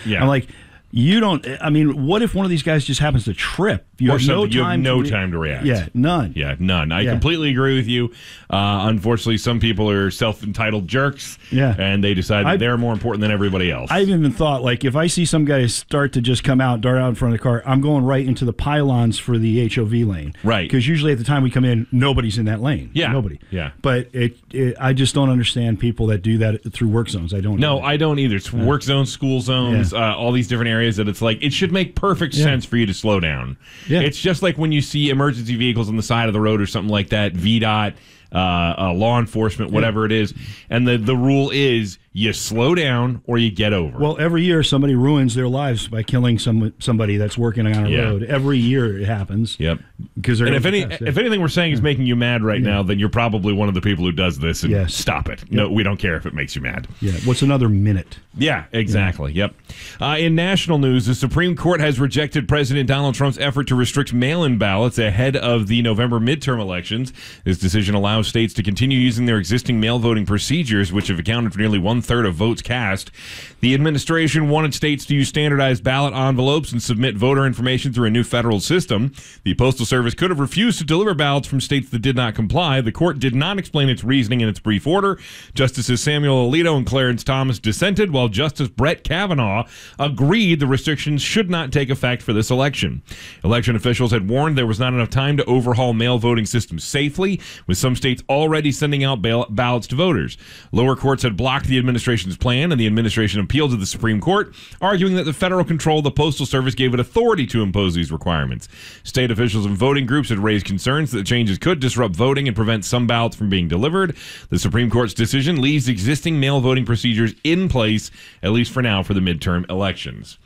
Yeah. I'm like, you don't. I mean, what if one of these guys just happens to trip? You have no time to react. Yeah, none. Yeah, none. I completely agree with you. Unfortunately, some people are self-entitled jerks. Yeah. And they decide that they're more important than everybody else. I've even thought, like, if I see some guys start to just dart out in front of the car, I'm going right into the pylons for the HOV lane. Right. Because usually at the time we come in, nobody's in that lane. Yeah. Nobody. Yeah. But I just don't understand people that do that through work zones. I don't. No, I don't either. It's work zones, school zones, all these different areas that it's like, it should make perfect sense for you to slow down. Yeah. It's just like when you see emergency vehicles on the side of the road or something like that, VDOT, law enforcement, whatever it is, and the rule is you slow down or you get over. Well, every year somebody ruins their lives by killing somebody that's working on a road. Every year it happens. Yep. Because if anything we're saying is making you mad right now, then you're probably one of the people who does this. And stop it. No, we don't care if it makes you mad. Yeah. What's another minute? Yeah, exactly. Yep. In national news, the Supreme Court has rejected President Donald Trump's effort to restrict mail-in ballots ahead of the November midterm elections. This decision allows states to continue using their existing mail voting procedures, which have accounted for nearly one-third of votes cast. The administration wanted states to use standardized ballot envelopes and submit voter information through a new federal system. The Postal Service could have refused to deliver ballots from states that did not comply. The court did not explain its reasoning in its brief order. Justices Samuel Alito and Clarence Thomas dissented, while Justice Brett Kavanaugh agreed the restrictions should not take effect for this election. Election officials had warned there was not enough time to overhaul mail voting systems safely, with some states already sending out ballots to voters. Lower courts had blocked the administration's plan, and the administration appealed to the Supreme Court, arguing that the federal control of the Postal Service gave it authority to impose these requirements. State officials and voting groups had raised concerns that the changes could disrupt voting and prevent some ballots from being delivered. The Supreme Court's decision leaves existing mail voting procedures in place, at least for now, for the midterm elections.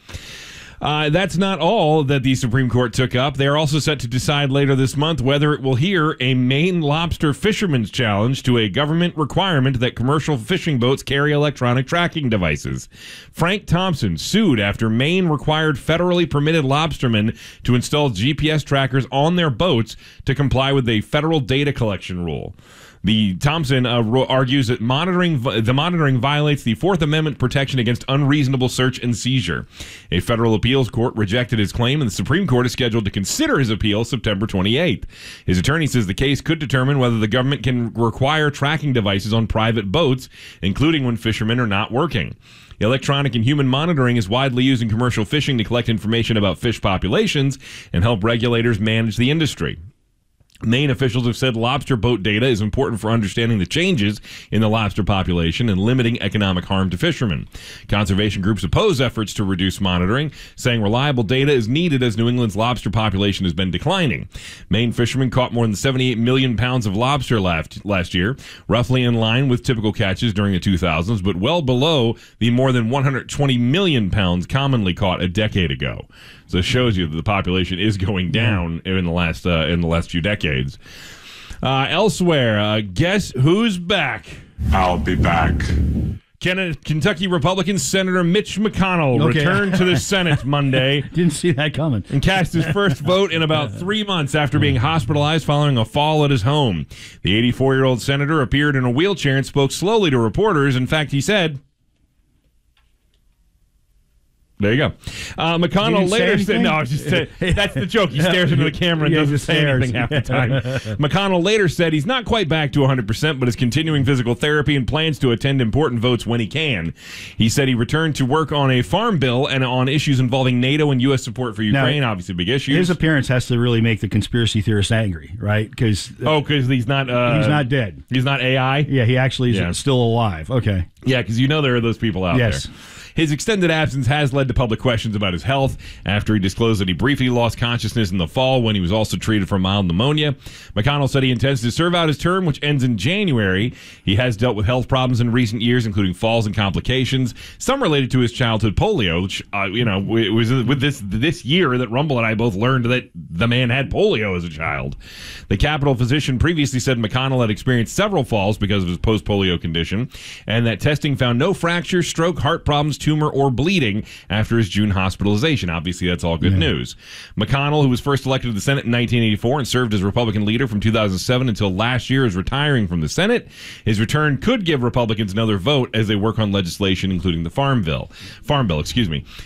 That's not all that the Supreme Court took up. They are also set to decide later this month whether it will hear a Maine lobster fisherman's challenge to a government requirement that commercial fishing boats carry electronic tracking devices. Frank Thompson sued after Maine required federally permitted lobstermen to install GPS trackers on their boats to comply with a federal data collection rule. The Thompson argues that the monitoring violates the Fourth Amendment protection against unreasonable search and seizure. A federal appeals court rejected his claim, and the Supreme Court is scheduled to consider his appeal September 28th. His attorney says the case could determine whether the government can require tracking devices on private boats, including when fishermen are not working. Electronic and human monitoring is widely used in commercial fishing to collect information about fish populations and help regulators manage the industry. Maine officials have said lobster boat data is important for understanding the changes in the lobster population and limiting economic harm to fishermen. Conservation groups oppose efforts to reduce monitoring, saying reliable data is needed as New England's lobster population has been declining. Maine fishermen caught more than 78 million pounds of lobster last year, roughly in line with typical catches during the 2000s, but well below the more than 120 million pounds commonly caught a decade ago. So it shows you that the population is going down in the last few decades. Elsewhere, guess who's back? I'll be back. Kentucky Republican Senator Mitch McConnell returned to the Senate Monday. Didn't see that coming. And cast his first vote in about 3 months after being hospitalized following a fall at his home. The 84-year-old senator appeared in a wheelchair and spoke slowly to reporters. In fact, he said... There you go. McConnell later said, no, I was just saying, that's the joke. He stares into the camera and doesn't say anything half the time. McConnell later said he's not quite back to 100%, but is continuing physical therapy and plans to attend important votes when he can. He said he returned to work on a farm bill and on issues involving NATO and U.S. support for Ukraine, obviously big issues. His appearance has to really make the conspiracy theorists angry, right? Because he's not dead. He's not AI? Yeah, he actually is still alive. Okay. Yeah, because there are those people out there. His extended absence has led to public questions about his health after he disclosed that he briefly lost consciousness in the fall when he was also treated for mild pneumonia. McConnell said he intends to serve out his term, which ends in January. He has dealt with health problems in recent years, including falls and complications, some related to his childhood polio, which, it was with this year that Rumble and I both learned that the man had polio as a child. The Capitol physician previously said McConnell had experienced several falls because of his post-polio condition, and that testing found no fracture, stroke, heart problems, tumor, or bleeding after his June hospitalization. Obviously, that's all good news. McConnell, who was first elected to the Senate in 1984 and served as Republican leader from 2007 until last year, is retiring from the Senate. His return could give Republicans another vote as they work on legislation, including the Farm Bill.